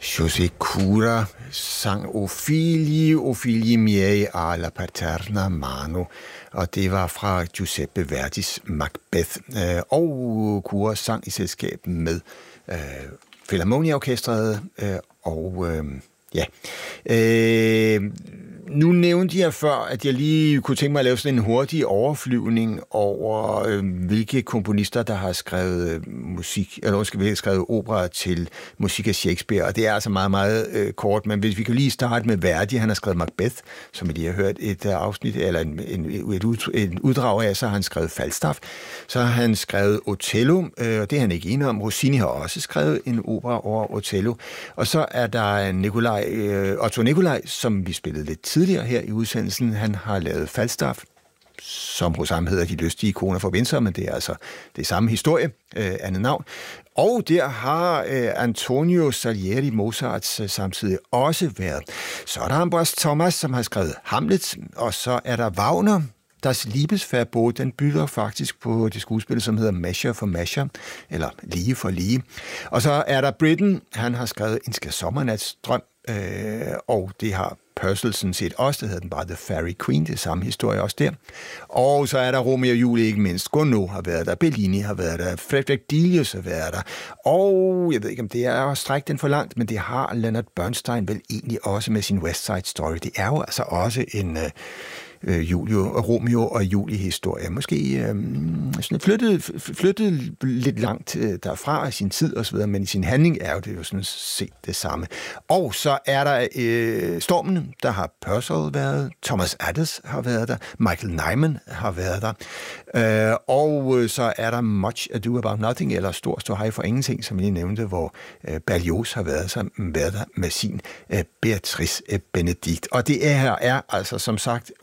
José Cura sang Ophelie miei alla paterna mano, og det var fra Giuseppe Verdis Macbeth. Og Cura sang i selskab med Philharmonia-orkestret, nu nævnte jeg før, at jeg lige kunne tænke mig at lave sådan en hurtig overflyvning over, hvilke komponister, der har skrevet skrevet opera til musik af Shakespeare, og det er altså meget, meget kort, men hvis vi kan lige starte med Verdi, han har skrevet Macbeth, som vi lige har hørt et afsnit, eller en uddrag af, så har han skrevet Falstaff, så har han skrevet Otello, og det er han ikke enig om. Rossini har også skrevet en opera over Otello, og så er der Otto Nicolai, som vi spillede lidt tidligere her i udsendelsen. Han har lavet Falstaff, som hos ham hedder De lystige ikoner for Windsor, men det er altså det samme historie, andet navn. Og der har Antonio Salieri, Mozarts samtidig, også været. Så er der Ambros Thomas, som har skrevet Hamlet, og så er der Wagner, Das Liebesverbot, den bygger faktisk på det skuespil, som hedder Measure for Measure, eller Lige for Lige. Og så er der Britten, han har skrevet En skærsommernatsdrøm, og det har Purcell sådan set også, der hedder den bare The Fairy Queen, det er samme historie også der. Og så er der Romeo og Julie, ikke mindst. Gounod har været der, Bellini har været der, Frederick Delius har været der, og jeg ved ikke, om det er at strække den for langt, men det har Leonard Bernstein vel egentlig også med sin West Side Story. Det er jo altså også en Romeo og Julie-historie. Måske flyttet lidt langt derfra i sin tid og så videre, men i sin handling er jo det jo sådan set det samme. Og så er der Stormen, der har Purcell været, Thomas Adès har været der, Michael Nyman har været der, og så er der Much Ado About Nothing, eller Stor hej for ingenting, som jeg lige nævnte, hvor Berlioz har været der med sin Beatrice Benedict. Og det er altså som sagt